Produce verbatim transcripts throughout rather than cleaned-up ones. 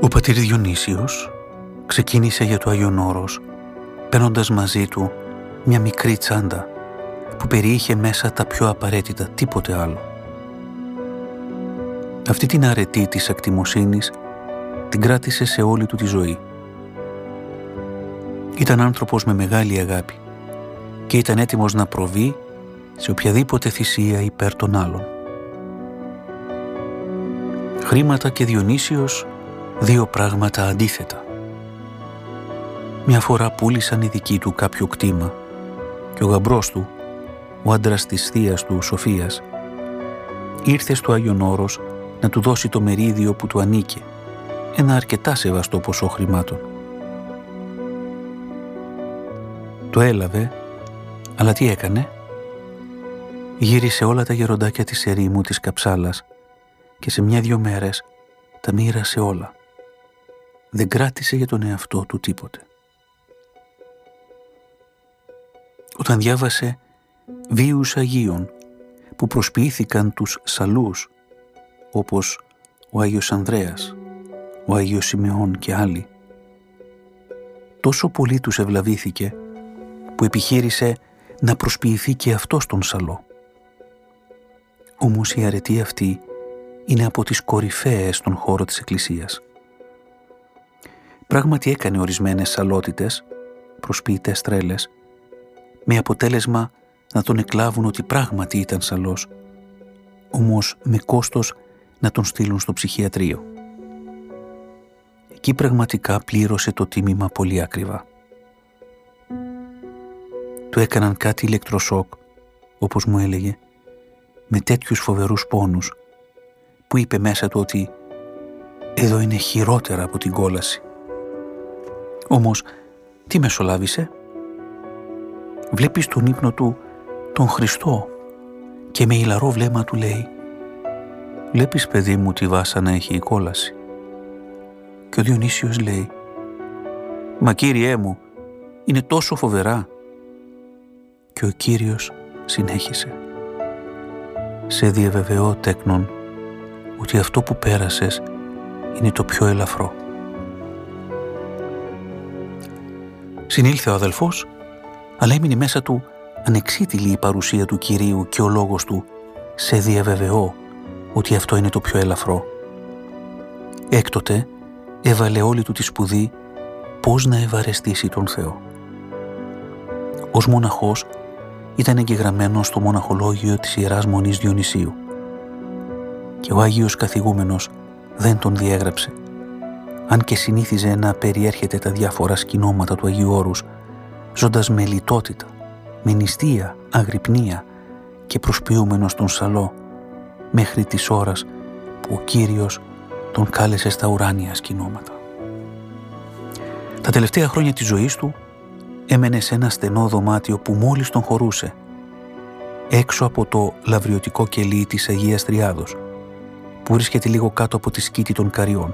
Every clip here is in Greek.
πατήρ Διονύσιος ξεκίνησε για το Άγιον Όρος παίρνοντας μαζί του μια μικρή τσάντα που περιείχε μέσα τα πιο απαραίτητα, τίποτε άλλο. Αυτή την αρετή της ακτιμοσύνης την κράτησε σε όλη του τη ζωή. Ήταν άνθρωπος με μεγάλη αγάπη και ήταν έτοιμος να προβεί σε οποιαδήποτε θυσία υπέρ των άλλων. Χρήματα και Διονύσιος, δύο πράγματα αντίθετα. Μια φορά πούλησαν οι δικοί του κάποιο κτήμα και ο γαμπρός του, ο άντρας της θείας του Σοφίας, ήρθε στο Άγιον Όρος να του δώσει το μερίδιο που του ανήκε, ένα αρκετά σεβαστό ποσό χρημάτων. Το έλαβε, αλλά τι έκανε? Γύρισε όλα τα γεροντάκια της ερήμου της Καψάλας και σε μια-δυο μέρες τα μοίρασε όλα. Δεν κράτησε για τον εαυτό του τίποτε. Όταν διάβασε βίους Αγίων που προσποιήθηκαν τους σαλούς, όπως ο Άγιος Ανδρέας, ο Άγιος Σιμεών και άλλοι, τόσο πολύ τους ευλαβήθηκε που επιχείρησε να προσποιηθεί και αυτός τον σαλό. Όμως η αρετή αυτή είναι από τις κορυφαίες στον χώρο της Εκκλησίας. Πράγματι έκανε ορισμένες σαλότητες, προσποιητές τρέλες, με αποτέλεσμα να τον εκλάβουν ότι πράγματι ήταν σαλός, όμως με κόστος να τον στείλουν στο ψυχιατρίο. Εκεί πραγματικά πλήρωσε το τίμημα πολύ ακριβά. Του έκαναν κάτι ηλεκτροσόκ, όπως μου έλεγε, με τέτοιους φοβερούς πόνους, που είπε μέσα του ότι εδώ είναι χειρότερα από την κόλαση. Όμως, τι μεσολάβησε? Βλέπει στον ύπνο του τον Χριστό και με ηλαρό βλέμμα του λέει «Βλέπεις, παιδί μου, τη βάσανα έχει η κόλαση?» Και ο Διονύσιος λέει «Μα Κύριέ μου, είναι τόσο φοβερά». Και ο Κύριος συνέχισε «Σε διαβεβαιώ, τέκνον, ότι αυτό που πέρασες είναι το πιο ελαφρό». Συνήλθε ο αδελφός, αλλά έμεινε μέσα του ανεξίτηλη η παρουσία του Κυρίου και ο λόγος του «Σε διαβεβαιώ ότι αυτό είναι το πιο ελαφρό». Έκτοτε έβαλε όλη του τη σπουδή πώς να ευαρεστήσει τον Θεό. Ως μοναχός ήταν εγγεγραμμένος στο μοναχολόγιο της Ιεράς Μονής Διονυσίου και ο Άγιος Καθηγούμενος δεν τον διέγραψε, αν και συνήθιζε να περιέρχεται τα διάφορα σκηνώματα του Αγίου Όρους, ζώντας με λιτότητα, με νηστεία, αγρυπνία και προσποιούμενος τον σαλό, μέχρι της ώρας που ο Κύριος τον κάλεσε στα ουράνια σκηνώματα. Τα τελευταία χρόνια της ζωής του έμενε σε ένα στενό δωμάτιο που μόλις τον χωρούσε, έξω από το λαυριωτικό κελί της Αγίας Τριάδος, που βρίσκεται λίγο κάτω από τη σκήτη των Καριών.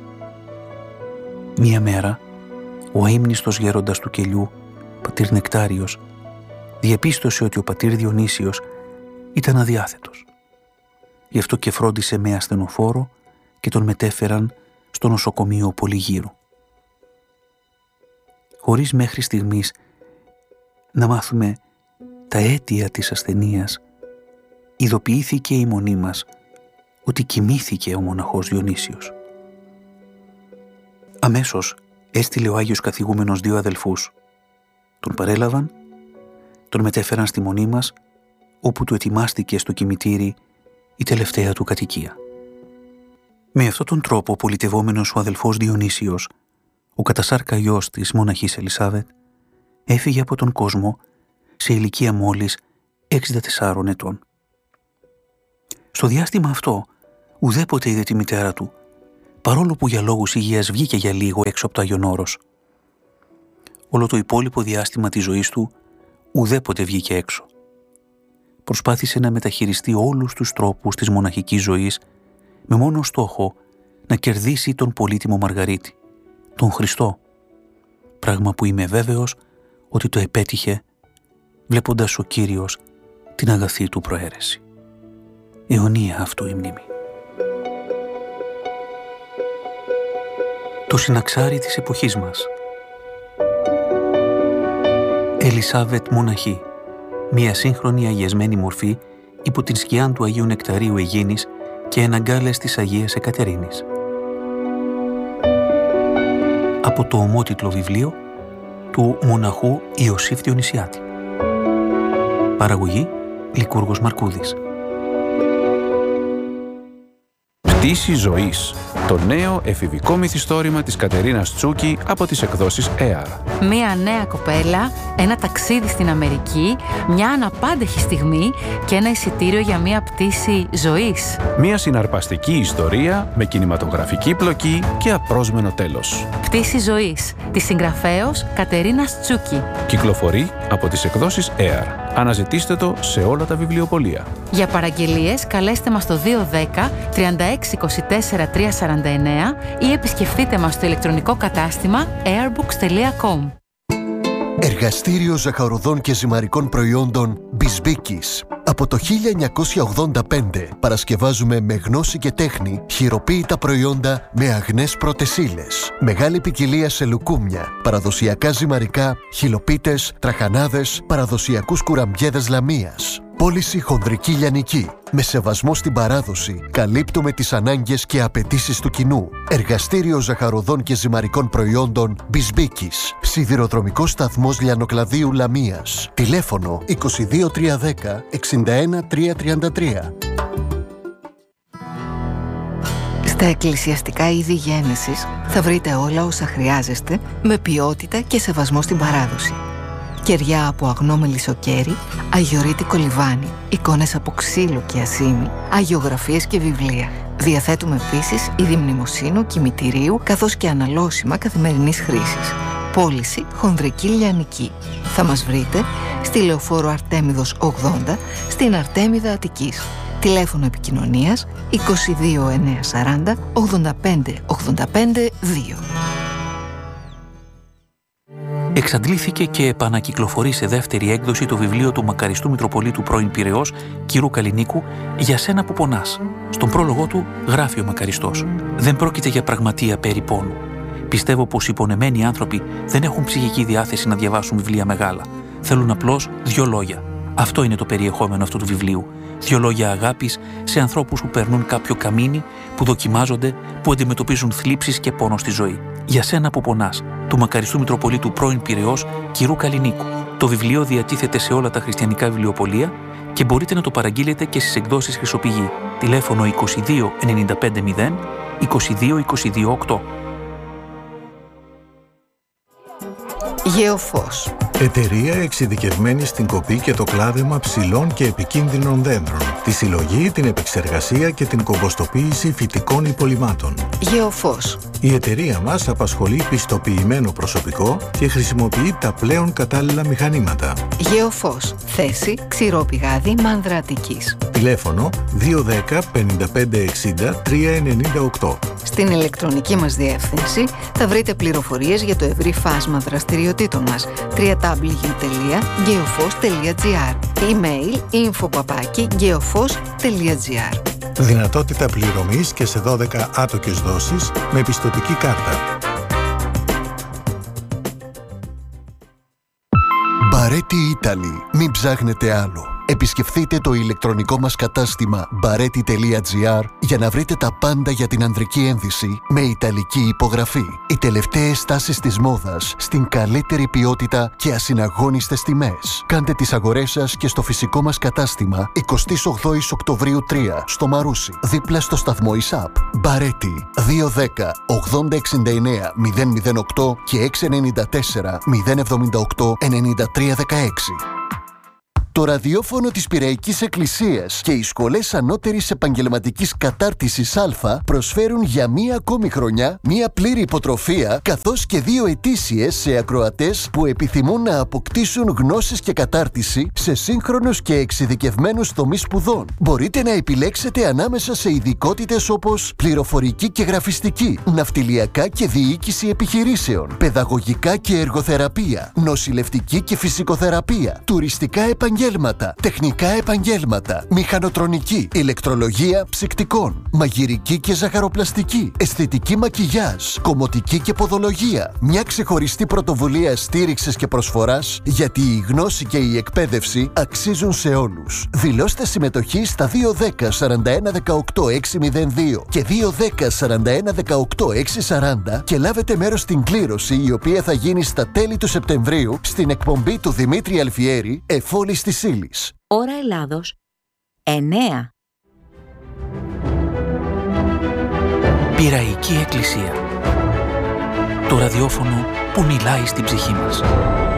Μία μέρα, ο αείμνηστος γέροντας του κελιού, πατήρ Νεκτάριος, διαπίστωσε ότι ο πατήρ Διονύσιος ήταν αδιάθετος. Γι' αυτό και φρόντισε με ασθενοφόρο και τον μετέφεραν στο νοσοκομείο Πολυγύρου. Χωρίς μέχρι στιγμής να μάθουμε τα αίτια της ασθενείας, ειδοποιήθηκε η μονή μας ότι κοιμήθηκε ο μοναχός Διονύσιος. Αμέσως έστειλε ο Άγιος Καθηγούμενος δύο αδελφούς. Τον παρέλαβαν, τον μετέφεραν στη μονή μας, όπου του ετοιμάστηκε στο κημητήρι η τελευταία του κατοικία. Με αυτόν τον τρόπο, πολιτευόμενος ο αδελφός Διονύσιος, ο κατασάρκα γιος της μοναχής Ελισάβετ, έφυγε από τον κόσμο σε ηλικία μόλις εξήντα τεσσάρων ετών. Στο διάστημα αυτό, ουδέποτε είδε τη μητέρα του, παρόλο που για λόγους υγείας βγήκε για λίγο έξω από το Άγιον Όρος. Όλο το υπόλοιπο διάστημα της ζωής του, ουδέποτε βγήκε έξω. Προσπάθησε να μεταχειριστεί όλους τους τρόπους της μοναχικής ζωής, με μόνο στόχο να κερδίσει τον πολύτιμο Μαργαρίτη, τον Χριστό, πράγμα που είμαι βέβαιος ότι το επέτυχε, βλέποντας ο Κύριος την αγαθή του προαίρεση. Αιωνία αυτό η μνήμη. το συναξάρι της εποχής μας. Ελισάβετ Μοναχή, μια σύγχρονη αγιασμένη μορφή υπό την σκιά του Αγίου Νεκταρίου Αιγίνης και εναγκάλες της Αγίας Εκατερίνης. Από το ομότιτλο βιβλίο του μοναχού Ιωσήφ Διονυσιάτη. Παραγωγή Λικούργος Μαρκούδης. Πτήση ζωής. Το νέο εφηβικό μυθιστόρημα της Κατερίνας Τσούκη από τις εκδόσεις έαρ. Μία νέα κοπέλα, ένα ταξίδι στην Αμερική, μια αναπάντεχη στιγμή και ένα εισιτήριο για μία πτήση ζωής. Μία συναρπαστική ιστορία με κινηματογραφική πλοκή και απρόσμενο τέλος. Πτήση ζωής, της συγγραφέως Κατερίνας Τσούκη. Κυκλοφορεί από τις εκδόσεις έαρ. Αναζητήστε το σε όλα τα βιβλιοπωλεία. Για παραγγελίες καλέστε μας στο δύο δέκα τριάντα έξι είκοσι τέσσερα τριακόσια σαράντα εννέα ή επισκεφτείτε μας στο ηλεκτρονικό κατάστημα airbooks τελεία com. Εργαστήριο ζαχαροδών και ζυμαρικών προϊόντων Μπισμπίκης. Από το χίλια εννιακόσια ογδόντα πέντε παρασκευάζουμε με γνώση και τέχνη χειροποίητα προϊόντα με αγνές πρώτες ύλες. Μεγάλη ποικιλία σε λουκούμια, παραδοσιακά ζυμαρικά, χυλοπίτες, τραχανάδες, παραδοσιακούς κουραμπιέδες λαμίας. Πώληση χονδρική λιανική. Με σεβασμό στην παράδοση, καλύπτουμε τις ανάγκες και απαιτήσεις του κοινού. Εργαστήριο ζαχαροδών και ζυμαρικών προϊόντων Μπισμπίκης. Σιδηροδρομικός σταθμός Λιανοκλαδίου Λαμίας. Τηλέφωνο είκοσι δύο τριακόσια δέκα εξήντα ένα τριακόσια τριάντα τρία. Στα εκκλησιαστικά είδη γέννησης θα βρείτε όλα όσα χρειάζεστε με ποιότητα και σεβασμό στην παράδοση. Κεριά από αγνό μελισσοκέρι, αγιορείτικο λιβάνι, εικόνες από ξύλο και ασήμι, αγιογραφίες και βιβλία. Διαθέτουμε επίσης είδη μνημοσύνου, κημητηρίου, καθώς και αναλώσιμα καθημερινής χρήσης. Πώληση χονδρική λιανική. Θα μας βρείτε στη Λεωφόρο Αρτέμιδος ογδόντα, στην Αρτέμιδα Αττικής. Τηλέφωνο επικοινωνίας είκοσι δύο εννιακόσια σαράντα ογδόντα πέντε ογδόντα πέντε δύο. Εξαντλήθηκε και επανακυκλοφορεί σε δεύτερη έκδοση το βιβλίο του μακαριστού Μητροπολίτου πρώην Πειραιώς, κ. Καλλινίκου, «Για σένα που πονάς». Στον πρόλογο του γράφει ο μακαριστός: «Δεν πρόκειται για πραγματεία περί πόνου. Πιστεύω πως οι πονεμένοι άνθρωποι δεν έχουν ψυχική διάθεση να διαβάσουν βιβλία μεγάλα. Θέλουν απλώς δύο λόγια. Αυτό είναι το περιεχόμενο αυτού του βιβλίου. Δύο λόγια αγάπης σε ανθρώπους που περνούν κάποιο καμίνι, που δοκιμάζονται, που αντιμετωπίζουν θλίψεις και πόνο στη ζωή. Για σένα που πονάς», του μακαριστού Μητροπολίτου πρώην Πειραιώς, κ. Καλλινίκου. Το βιβλίο διατίθεται σε όλα τα χριστιανικά βιβλιοπωλεία και μπορείτε να το παραγγείλετε και στις εκδόσεις Χρυσοπηγή. Τηλέφωνο είκοσι δύο ενενήντα πέντε μηδέν είκοσι δύο είκοσι δύο οκτώ. Γεωφός. Εταιρεία εξειδικευμένη στην κοπή και το κλάδεμα ψηλών και επικίνδυνων δέντρων, τη συλλογή, την επεξεργασία και την κομποστοποίηση φυτικών υπολειμμάτων. Γεωφός. Η εταιρεία μας απασχολεί πιστοποιημένο προσωπικό και χρησιμοποιεί τα πλέον κατάλληλα μηχανήματα. Γεωφός. Θέση Ξηρό Πηγάδι, Μάνδρα Αττικής. Τηλέφωνο δύο δέκα πενήντα πέντε εξήντα τριακόσια ενενήντα οκτώ. Στην ηλεκτρονική μας διεύθυνση θα βρείτε πληροφορίες για το ευρύ φάσμα δραστηριοτήτων μας. double-u double-u double-u τελεία geofos τελεία gr. Email info παπάκι geofos τελεία gr. Δυνατότητα πληρωμής και σε δώδεκα άτοκες δόσεις με πιστωτική κάρτα. Μπαρέτι Italy. Μην ψάχνετε άλλο. Επισκεφτείτε το ηλεκτρονικό μας κατάστημα μπαρέτι τελεία gr για να βρείτε τα πάντα για την ανδρική ένδυση με ιταλική υπογραφή. Οι τελευταίες τάσεις της μόδας στην καλύτερη ποιότητα και ασυναγώνιστες τιμές. Κάντε τις αγορές σας και στο φυσικό μας κατάστημα εικοστή ογδόη Οκτωβρίου τρία στο Μαρούσι, δίπλα στο σταθμό ΙΣΑΠ. Μπαρέτι δύο δέκα ογδόντα εξήντα εννέα μηδέν μηδέν οκτώ και έξι εννιά τέσσερα μηδέν εβδομήντα οκτώ ενενήντα τρία δεκαέξι. Το ραδιόφωνο της Πειραϊκής Εκκλησίας και οι σχολές ανώτερης επαγγελματικής κατάρτισης Α προσφέρουν για μία ακόμη χρονιά μία πλήρη υποτροφία καθώς και δύο ετήσιες σε ακροατές που επιθυμούν να αποκτήσουν γνώσεις και κατάρτιση σε σύγχρονους και εξειδικευμένους τομείς σπουδών. Μπορείτε να επιλέξετε ανάμεσα σε ειδικότητες όπως πληροφορική και γραφιστική, ναυτιλιακά και διοίκηση επιχειρήσεων, παιδαγωγικά και εργοθεραπεία, νοσηλευτική και φυσικοθεραπεία, τουριστικά επαγγέλματα, επαγγέλματα, τεχνικά επαγγέλματα, μηχανοτρονική, ηλεκτρολογία ψυκτικών, μαγειρική και ζαχαροπλαστική, αισθητική μακιγιάζ, κομμωτική και ποδολογία. Μια ξεχωριστή πρωτοβουλία στήριξης και προσφοράς, γιατί η γνώση και η εκπαίδευση αξίζουν σε όλους. Δηλώστε συμμετοχή στα δύο δέκα σαράντα ένα δεκαοκτώ εξακόσια δύο και δύο δέκα σαράντα ένα δεκαοκτώ εξακόσια σαράντα και λάβετε μέρος στην κλήρωση, η οποία θα γίνει στα τέλη του Σεπτεμβρίου στην εκπομπή του Δημήτρη Αλφιέρη, Εφόλης της Ύλης. Ώρα Ελλάδος εννέα. Πειραϊκή Εκκλησία. Το ραδιόφωνο που μιλάει στην ψυχή μας.